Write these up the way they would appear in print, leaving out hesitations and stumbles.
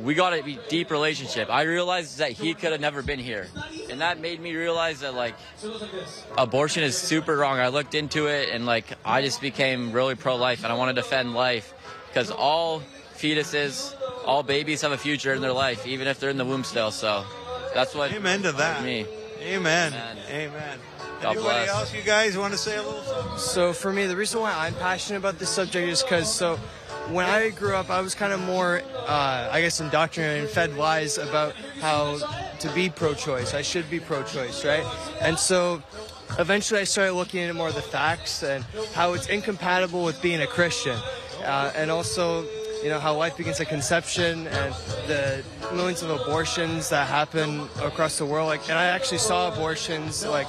we got a deep relationship. I realized that he could have never been here. And that made me realize that, like, abortion is super wrong. I looked into it, and, like, I just became really pro-life, and I want to defend life because all fetuses, all babies have a future in their life, even if they're in the womb still. So that's what. Amen to that. Me. Amen. Amen. God Anybody bless. else, you guys want to say a little something? So for me, the reason why I'm passionate about this subject is because when I grew up, I was kind of more, I guess, indoctrinated and fed lies about how to be pro-choice. I should be pro-choice, right? And so eventually I started looking into more of the facts and how it's incompatible with being a Christian. And also, you know, how life begins at conception and the millions of abortions that happen across the world. Like, and I actually saw abortions, I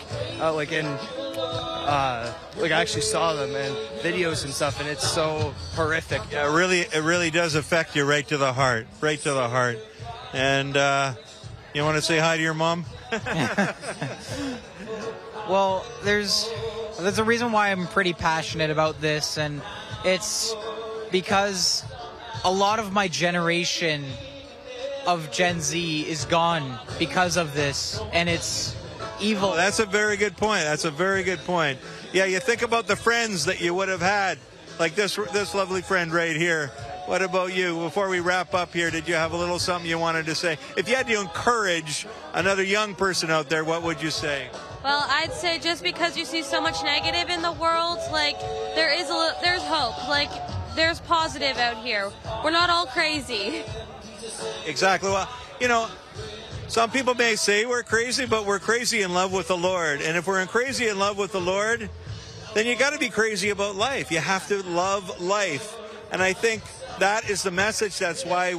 actually saw them and videos and stuff, and it's so horrific. Yeah, it really does affect you right to the heart, And you want to say hi to your mom? Well, there's a reason why I'm pretty passionate about this, and it's because a lot of my generation of Gen Z is gone because of this, and it's evil. Oh, that's a very good point. Yeah, you think about the friends that you would have had, like this lovely friend right here. What about you? Before we wrap up here, did you have a little something you wanted to say? If you had to encourage another young person out there, what would you say? Well, I'd say just because you see so much negative in the world, like, there's hope. Like, there's positive out here. We're not all crazy. Exactly. Well, you know, some people may say we're crazy, but we're crazy in love with the Lord. And if we're crazy in love with the Lord, then you got to be crazy about life. You have to love life. And I think that is the message. That's why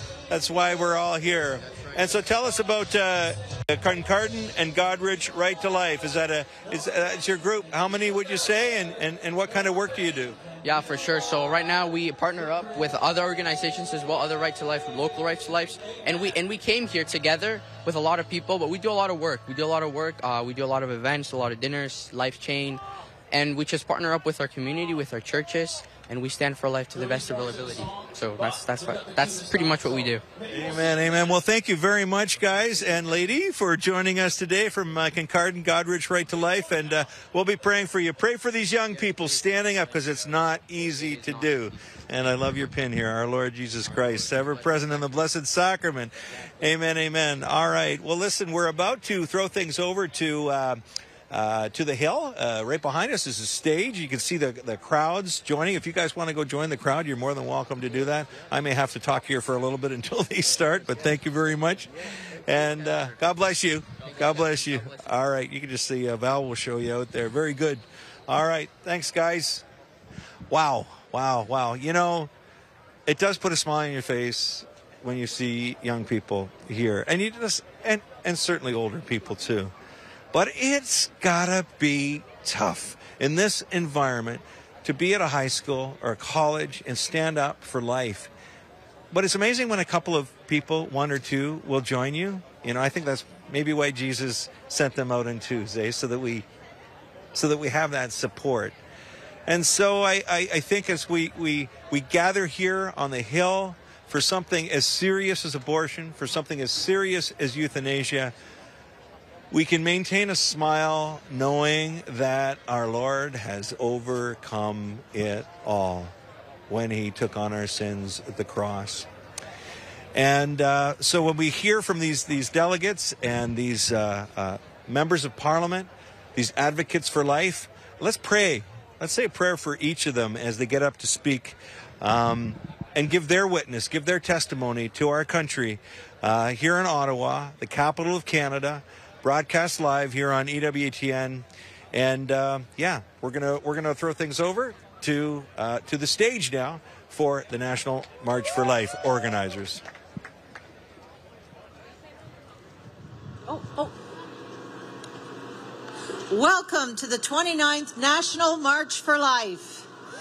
we're all here. And so tell us about Kincardine and Goderich Right to Life. It's your group. How many would you say, and what kind of work do you do? Yeah, for sure. So right now we partner up with other organizations as well, other Right to Life, local Right to Life, and we came here together with a lot of people, but we do a lot of work. We do a lot of events, a lot of dinners, Life Chain, and we just partner up with our community, with our churches, and we stand for life to the best of our ability. So that's pretty much what we do. Amen, amen. Well, thank you very much, guys and lady, for joining us today from Kincardine, Goderich Right to Life, and we'll be praying for you. Pray for these young people standing up, because it's not easy to do. And I love your pin here, our Lord Jesus Christ, ever present in the Blessed Sacrament. Amen, amen. All right. Well, listen, we're about to throw things over to the hill. Right behind us is a stage. You can see the crowds joining. If you guys want to go join the crowd, you're more than welcome to do that. I may have to talk here for a little bit until they start, but thank you very much. And God bless you. God bless you. All right. You can just see Val will show you out there. Very good. All right. Thanks, guys. Wow. You know, it does put a smile on your face when you see young people here. And and certainly older people too. But it's gotta be tough in this environment to be at a high school or a college and stand up for life. But it's amazing when a couple of people, one or two, will join you. You know, I think that's maybe why Jesus sent them out on Tuesday, so that we have that support. And so I think as we gather here on the Hill for something as serious as abortion, for something as serious as euthanasia, we can maintain a smile knowing that our Lord has overcome it all when he took on our sins at the cross. And so when we hear from these delegates and these members of Parliament, these advocates for life, let's pray. Let's say a prayer for each of them as they get up to speak and give their witness, give their testimony to our country here in Ottawa, the capital of Canada, broadcast live here on EWTN. And we're gonna throw things over to the stage now for the National March for Life organizers. Welcome to the 29th National March for Life.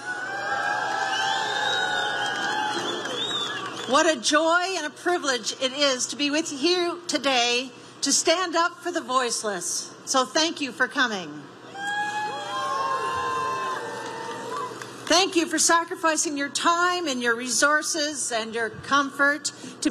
What a joy and a privilege it is to be with you here today to stand up for the voiceless. So thank you for coming. Thank you for sacrificing your time and your resources and your comfort to